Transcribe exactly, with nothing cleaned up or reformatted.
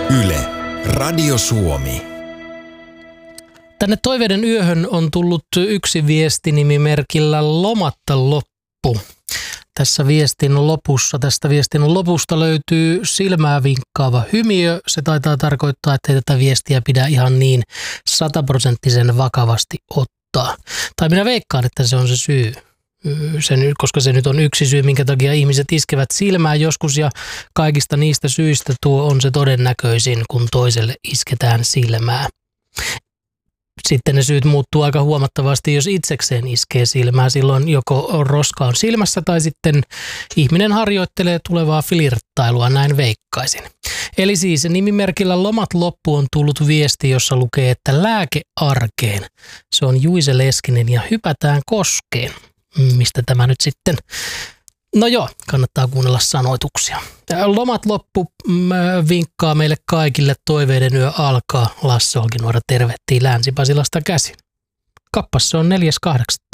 Yle, Radio Suomi. Tänne Toiveiden yöhön on tullut yksi viesti nimimerkillä Lomatta loppu. Tässä viestin lopussa, tästä viestin lopusta löytyy silmää vinkkaava hymiö. Se taitaa tarkoittaa, että ei tätä viestiä pidä ihan niin sataprosenttisen vakavasti ottaa. Tai minä veikkaan, että se on se syy. Sen, koska se nyt on yksi syy, minkä takia ihmiset iskevät silmää joskus, ja kaikista niistä syistä tuo on se todennäköisin, kun toiselle isketään silmää. Sitten ne syyt muuttuu aika huomattavasti, jos itsekseen iskee silmää. Silloin joko roska on silmässä tai sitten ihminen harjoittelee tulevaa flirttailua, näin veikkaisin. Eli siis nimimerkillä Lomat loppu on tullut viesti, jossa lukee, että lääke arkeen. Se on Juise Leskinen ja hypätään koskeen. Mistä tämä nyt sitten? No joo, kannattaa kuunnella sanoituksia. Lomat loppu vinkkaa meille kaikille, Toiveiden yö alkaa. Lasse Olkinuora tervehtii Länsi-Pasilasta käsin. Kappas se on neljäs kahdeksatta